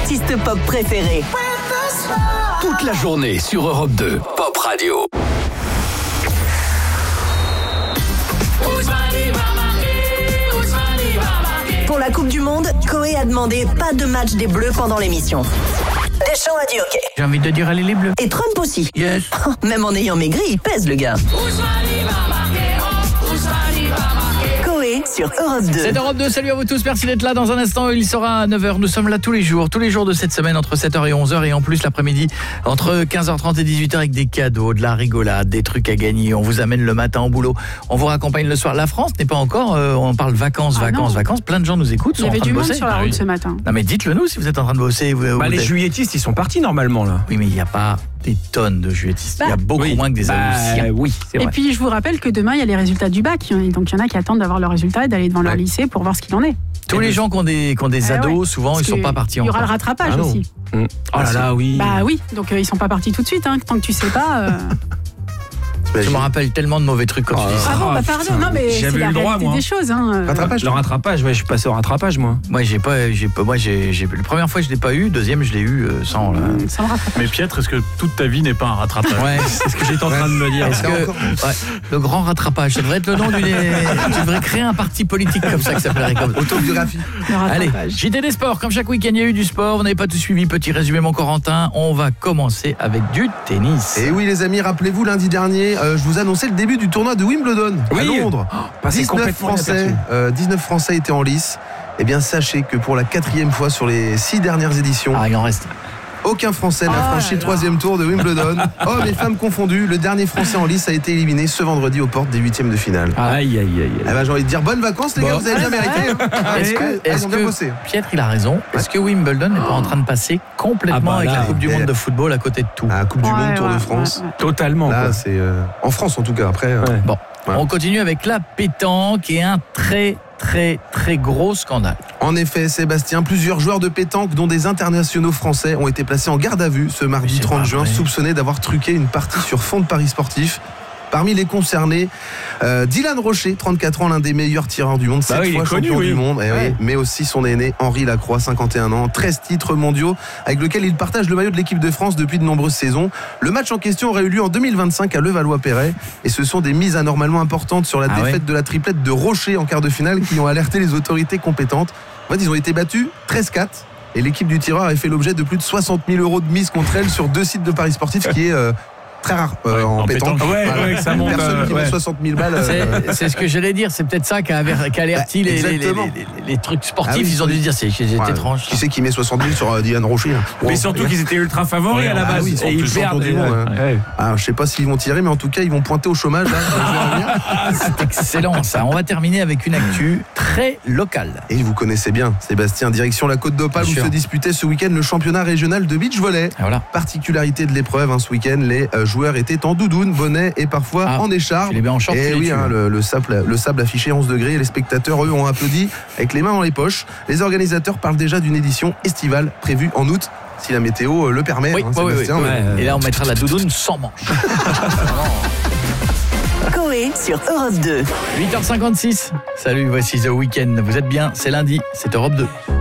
artistes pop préférés. Toute la journée sur Europe 2, Pop Radio. Pour la Coupe du Monde, Koé a demandé pas de match des Bleus pendant l'émission. Deschamps a dit OK. J'ai envie de dire allez les Bleus. Et Trump aussi. Yes. Même en ayant maigri, il pèse le gars. Koé sur Europe 2. C'est Europe 2, salut à vous tous, merci d'être là. Dans un instant, il sera à 9h. Nous sommes là tous les jours de cette semaine entre 7h et 11h. Et en plus l'après-midi entre 15h30 et 18h avec des cadeaux, de la rigolade, des trucs à gagner. On vous amène le matin au boulot, on vous raccompagne le soir. La France n'est pas encore, on parle vacances. Plein de gens nous écoutent. Il y avait du monde sur la route ce matin. Non mais dites-le nous si vous êtes en train de bosser. Les juilletistes, ils sont partis normalement là. Oui mais il n'y a pas des tonnes de juilletistes. Il y a beaucoup moins que des Aloussiens. Oui, c'est vrai. Et puis je vous rappelle que demain il y a les résultats du bac. Donc il y en a qui attendent d'avoir le résultat et d'aller devant leur lycée pour voir ce qu'il en est. Tous les gens qui ont des ados, souvent parce ils sont pas partis encore. Il y aura le rattrapage aussi. Oh là là, oui. Bah oui, donc ils sont pas partis tout de suite. Tant que tu sais pas. Je me rappelle tellement de mauvais trucs quand tu dis ça. Ah bon, pardon, non mais c'est la réalité des choses. Le rattrapage, je suis passé au rattrapage moi. Moi la première fois je l'ai pas eu, deuxième je l'ai eu sans Sans le rattrapage. Mais Pietre, est-ce que toute ta vie n'est pas un rattrapage? Ouais, c'est ce que j'étais en train de me dire. Le grand rattrapage, ça devrait être le nom d'une. Tu devrais créer un parti politique comme ça qui s'appellerait comme autobiographie. Allez, JT des sports, comme chaque week-end il y a eu du sport, vous n'avez pas tout suivi, petit résumé mon Corentin, on va commencer avec du tennis. Et oui les amis, rappelez-vous lundi dernier, je vous annonçais le début du tournoi de Wimbledon à Londres. 19 Français étaient en lice. Eh bien sachez que pour la 4e fois sur les 6 dernières éditions, il en reste. Aucun Français n'a franchi le 3e tour de Wimbledon. Hommes et femmes confondus, le dernier Français en lice a été éliminé ce vendredi aux portes des 8e de finale. Aïe. J'ai envie de dire bonnes vacances les gars, vous avez bien mérité. Est-ce que Pietre il a raison? Est-ce que Wimbledon n'est pas en train de passer complètement avec la Coupe du Monde de football à côté de tout? La Coupe du Monde, Tour de France. Totalement. Là, c'est en France en tout cas. Après. Bon, on continue avec la pétanque et un très gros scandale. En effet, Sébastien, plusieurs joueurs de pétanque, dont des internationaux français, ont été placés en garde à vue ce mardi 30 juin, soupçonnés d'avoir truqué une partie sur fond de paris sportifs. Parmi les concernés, Dylan Rocher, 34 ans, l'un des meilleurs tireurs du monde, 7 fois champion du monde, mais aussi son aîné Henri Lacroix, 51 ans, 13 titres mondiaux, avec lequel il partage le maillot de l'équipe de France depuis de nombreuses saisons. Le match en question aurait eu lieu en 2025 à Levallois-Perret, et ce sont des mises anormalement importantes sur la défaite de la triplette de Rocher en quart de finale qui ont alerté les autorités compétentes. En fait, ils ont été battus 13-4. Et l'équipe du tireur avait fait l'objet de plus de 60 000 € de mise contre elle sur 2 sites de paris sportifs, qui est très rare en pétanque. Ça monte, personne qui met 60 000 balles. C'est ce que j'allais dire, c'est peut-être ça qui a alerti les trucs sportifs. Ils ont dû dire c'est étrange. Qui c'est qui met 60 000 sur Dylan Rocher? Mais surtout qu'ils étaient ultra favoris à la base. Et ils perdent du monde. Je sais pas s'ils vont tirer, mais en tout cas ils vont pointer au chômage. C'est excellent ça. On va terminer avec une actu très locale. Et vous connaissez bien Sébastien, direction la Côte d'Opale où se disputait ce week-end le championnat régional de beach volley. Particularité de l'épreuve, ce week-end, les joueurs étaient en doudoune, bonnet et parfois en écharpe. Et oui, le sable affiché 11 degrés. Les spectateurs, eux, ont applaudi avec les mains dans les poches. Les organisateurs parlent déjà d'une édition estivale prévue en août, si la météo le permet. Sébastien. Et là, on mettra la doudoune sans manche. Koé sur Europe 2. 8h56. Salut, voici The Weeknd. Vous êtes bien, c'est lundi, c'est Europe 2.